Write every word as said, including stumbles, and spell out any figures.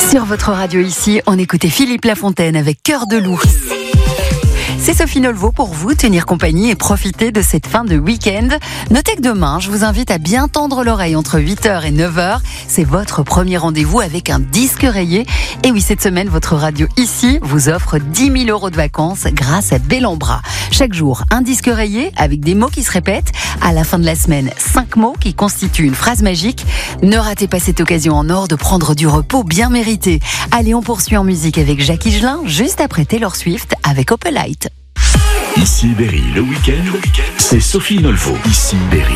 Sur votre radio ici, on écoutait Philippe Lafontaine avec Cœur de loup. C'est Sophie Nolvo pour vous tenir compagnie et profiter de cette fin de week-end. Notez que demain, je vous invite à bien tendre l'oreille entre huit heures et neuf heures. C'est votre premier rendez-vous avec un disque rayé. Et oui, cette semaine, votre radio ici vous offre dix mille euros de vacances grâce à Bellambra. Chaque jour, un disque rayé avec des mots qui se répètent. À la fin de la semaine, cinq mots qui constituent une phrase magique. Ne ratez pas cette occasion en or de prendre du repos bien mérité. Allez, on poursuit en musique avec Jacques Higelin, juste après Taylor Swift avec Opelite. Ici Berry, le week-end, c'est Sophie Nolvo. Ici Berry.